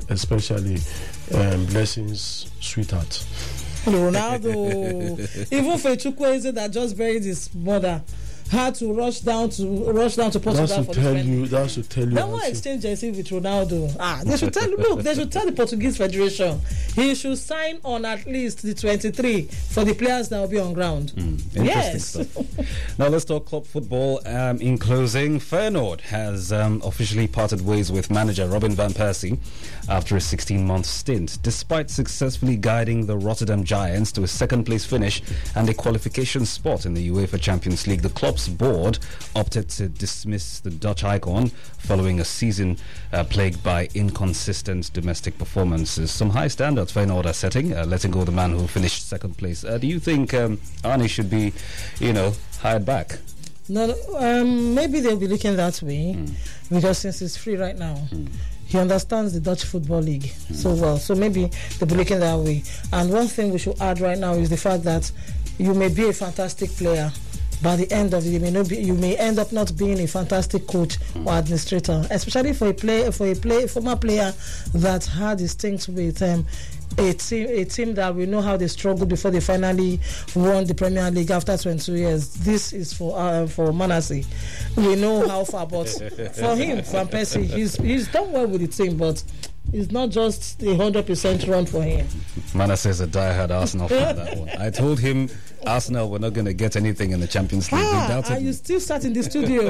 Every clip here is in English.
especially Blessing's sweetheart. Ronaldo, even for Chukwueze that just buried his mother, had to rush down to Portugal for this friendly. That's to tell you. They won't exchange jersey with Ronaldo. They should tell the Portuguese Federation he should sign on at least the 23 for the players that will be on ground. Interesting stuff. Now let's talk club football. In closing, Feyenoord has officially parted ways with manager Robin van Persie after a 16-month stint. Despite successfully guiding the Rotterdam Giants to a second-place finish and a qualification spot in the UEFA Champions League, the club's board opted to dismiss the Dutch icon following a season plagued by inconsistent domestic performances. Some high standards Feyenoord are setting, letting go the man who finished second place. Do you think Arne should be, hired back? No, maybe they'll be looking that way because since it's free right now, he understands the Dutch Football League so well. So maybe they'll be looking that way. And one thing we should add right now is the fact that you may be a fantastic player. By the end of it, you may end up not being a fantastic coach or administrator, especially for a former player that had distinct with a team that we know how they struggled before they finally won the Premier League after 22 years. This is for Manasseh. We know how far, but for him, Van Persie, he's done well with the team, but it's not just a 100% run for him. Manasseh is a diehard Arsenal fan. That one. I told him Arsenal were not going to get anything in the Champions League. And you still sat in the studio.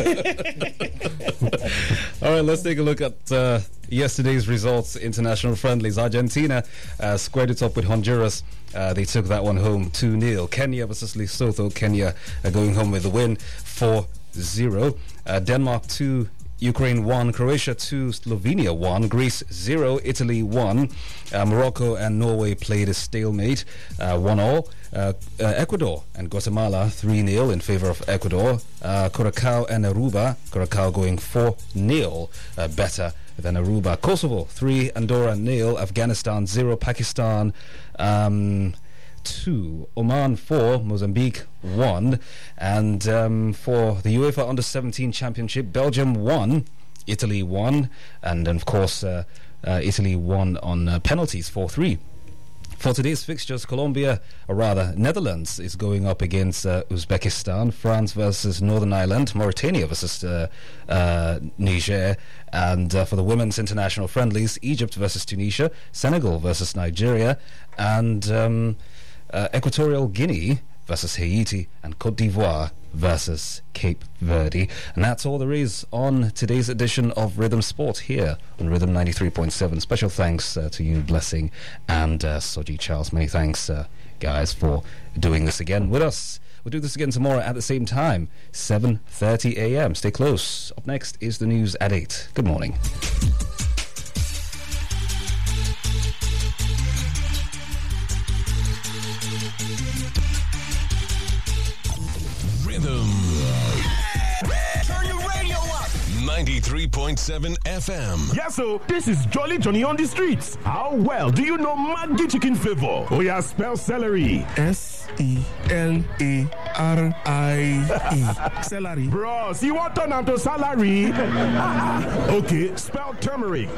All right, let's take a look at yesterday's results. International friendlies. Argentina squared it up with Honduras. They took that one home 2-0. Kenya versus Lesotho. Kenya going home with the win 4-0. Denmark 2. Ukraine 1, Croatia 2, Slovenia 1, Greece 0, Italy 1, Morocco and Norway played a stalemate, 1-1. Ecuador and Guatemala 3-0 in favor of Ecuador. Curacao and Aruba, Curacao going 4-0 better than Aruba. Kosovo 3, Andorra 0, Afghanistan 0, Pakistan 2, Oman 4, Mozambique 1, and for the UEFA Under-17 Championship, Belgium 1, Italy 1, and then of course Italy won on penalties 4-3. For today's fixtures, Netherlands is going up against Uzbekistan, France versus Northern Ireland, Mauritania versus Niger, and for the women's international friendlies, Egypt versus Tunisia, Senegal versus Nigeria, and Equatorial Guinea versus Haiti, and Cote d'Ivoire versus Cape Verde. And that's all there is on today's edition of Rhythm Sport here on Rhythm 93.7. Special thanks to you, Blessing, and Soji Charles. Many thanks, guys, for doing this again with us. We'll do this again tomorrow at the same time, 7:30 a.m. Stay close. Up next is the news at 8. Good morning. Turn your radio up. 93.7 FM. Yes, so this is Jolly Johnny on the streets. How well do you know Maggi chicken flavor? Oh yeah, spell celery. S-E-L-A-R-I-E. Celery. Bros, you want turn to salary? Okay, spell turmeric.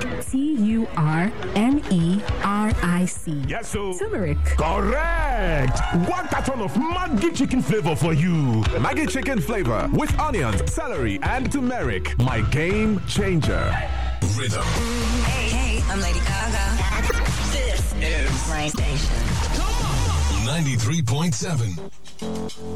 T-U-R-M-E-R-I-C. Yes, so turmeric. Correct. 1 carton of Maggi chicken flavor for you. Maggi chicken flavor with onions, celery, and turmeric. My game changer. Rhythm. Hey, I'm Lady Gaga. This is my station. 93.7.